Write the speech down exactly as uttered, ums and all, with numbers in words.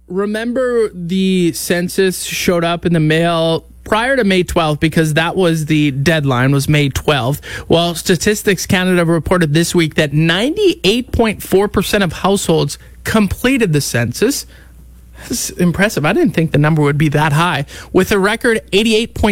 remember the census showed up in the mail prior to May twelfth because that was the deadline, was May twelfth. Well, Statistics Canada reported this week that ninety-eight point four percent of households completed the census. That's impressive. I didn't think the number would be that high. With a record eighty-eight point